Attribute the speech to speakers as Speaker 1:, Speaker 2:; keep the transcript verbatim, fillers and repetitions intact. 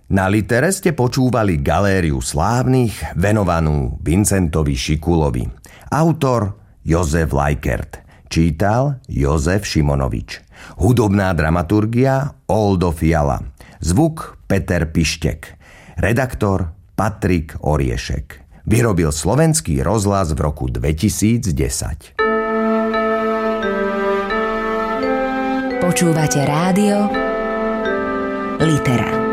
Speaker 1: Na Litere ste počúvali Galériu slávnych venovanú Vincentovi Šikulovi. Autor Jozef Lajkert. Čítal Jozef Šimonovič. Hudobná dramaturgia Oldo Fiala. Zvuk Peter Pištek. Redaktor Patrik Oriešek. Vyrobil Slovenský rozhlas v roku dvetisícdesať.
Speaker 2: Počúvate rádio Litera.